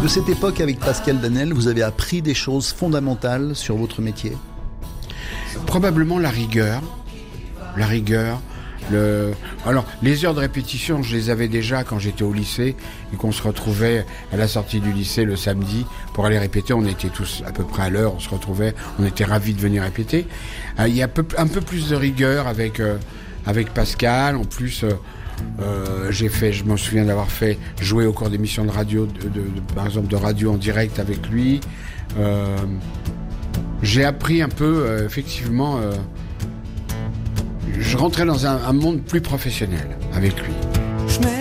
De cette époque avec Pascal Danel, vous avez appris des choses fondamentales sur votre métier? Probablement la rigueur. Alors, les heures de répétition, je les avais déjà quand j'étais au lycée et qu'on se retrouvait à la sortie du lycée le samedi pour aller répéter. On était tous à peu près à l'heure, on se retrouvait, on était ravis de venir répéter. Il y a un peu plus de rigueur avec Pascal. En plus, je me souviens d'avoir fait jouer au cours d'émissions de radio, par exemple de radio en direct avec lui. J'ai appris un peu, effectivement. Je rentrais dans un monde plus professionnel avec lui.